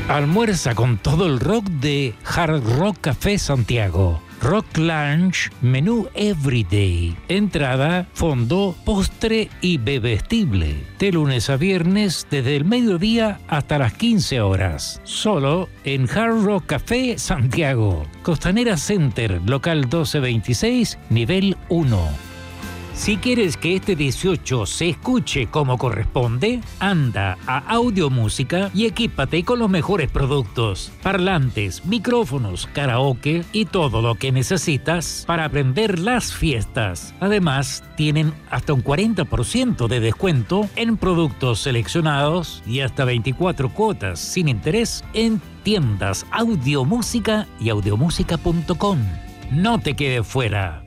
Almuerza con todo el rock de Hard Rock Café Santiago. Rock Lunch, menú Everyday. Entrada, fondo, postre y bebestible. De lunes a viernes, desde el mediodía hasta las 15 horas. Solo en Hard Rock Café Santiago. Costanera Center, local 1226, nivel 1. Si quieres que este 18 se escuche como corresponde, anda a Audio Música y equípate con los mejores productos, parlantes, micrófonos, karaoke y todo lo que necesitas para aprender las fiestas. Además, tienen hasta un 40% de descuento en productos seleccionados y hasta 24 cuotas sin interés en tiendas Audio Música y audiomusica.com. No te quedes fuera.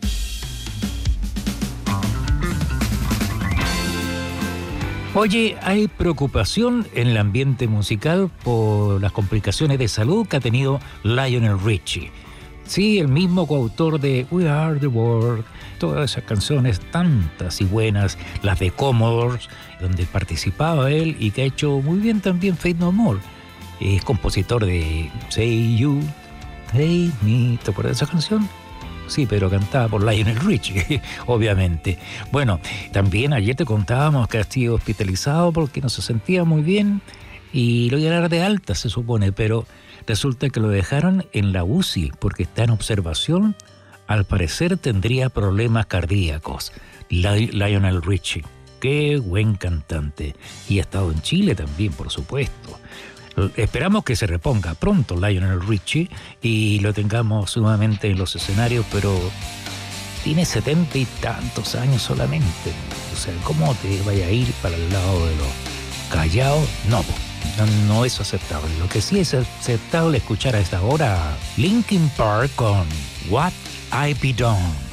Oye, hay preocupación en el ambiente musical por las complicaciones de salud que ha tenido Lionel Richie. Sí, el mismo coautor de We Are the World, todas esas canciones tantas y buenas, las de Commodores, donde participaba él y que ha hecho muy bien también Faith No More. Es compositor de Say You, Take Me, ¿te acuerdas de esa canción? Sí, pero cantada por Lionel Richie, obviamente. Bueno, también ayer te contábamos que ha sido hospitalizado porque no se sentía muy bien y lo iban a dar de alta, se supone, pero resulta que lo dejaron en la UCI porque está en observación. Al parecer tendría problemas cardíacos. Lionel Richie, qué buen cantante. Y ha estado en Chile también, por supuesto. Esperamos que se reponga pronto Lionel Richie y lo tengamos sumamente en los escenarios, pero tiene 70 y tantos años solamente. O sea, ¿cómo te vaya a ir para el lado de los callados? No es aceptable. Lo que sí es aceptable escuchar a esta hora Linkin Park con What I Be Done.